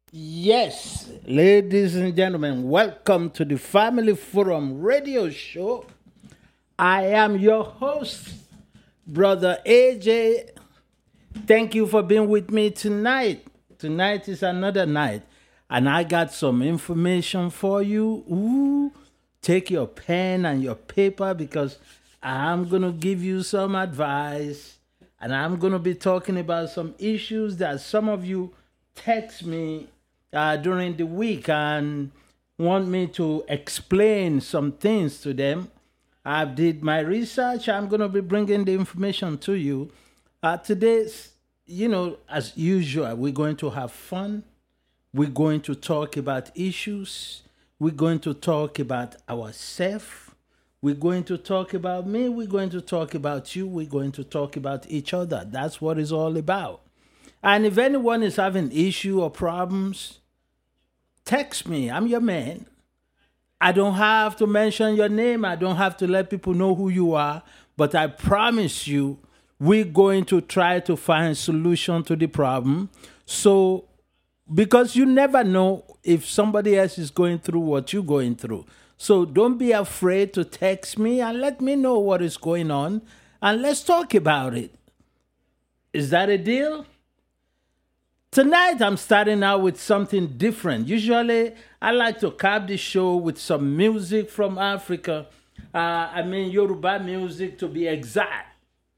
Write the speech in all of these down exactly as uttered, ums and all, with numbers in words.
Yes, ladies and gentlemen, welcome to the Family Forum radio show. I am your host, Brother A J. Thank you for being with me tonight. Tonight is another night, and I got some information for you. Ooh, take your pen and your paper because I'm going to give you some advice, and I'm going to be talking about some issues that some of you text me uh, during the week and want me to explain some things to them. I did my research. I'm going to be bringing the information to you. Uh, today's, you know, as usual, we're going to have fun. We're going to talk about issues. We're going to talk about ourselves. We're going to talk about me. We're going to talk about you. We're going to talk about each other. That's what it's all about. And if anyone is having issue or problems, text me. I'm your man. I don't have to mention your name. I don't have to let people know who you are. But I promise you, we're going to try to find a solution to the problem. So, because you never know if somebody else is going through what you're going through. So don't be afraid to text me and let me know what is going on. And let's talk about it. Is that a deal? Tonight, I'm starting out with something different. Usually, I like to cap the show with some music from Africa. Uh, I mean, Yoruba music to be exact.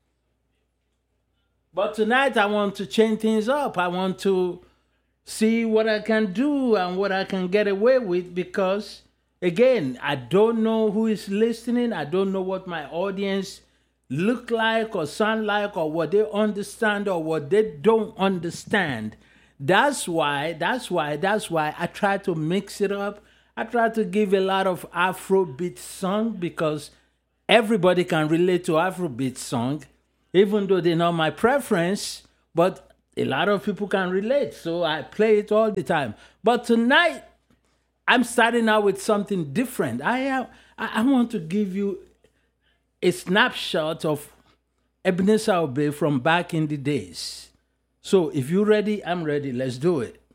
But tonight, I want to change things up. I want to see what I can do and what I can get away with because, again, I don't know who is listening. I don't know what my audience look like or sound like or what they understand or what they don't understand. That's why, that's why, that's why I try to mix it up. I try to give a lot of Afrobeat song because everybody can relate to Afrobeat song, even though they're not my preference, but a lot of people can relate. So I play it all the time. But tonight, I'm starting out with something different. I have, I I want to give you a snapshot of Ebenezer Obey from back in the days. So if you're ready, I'm ready. Let's do it.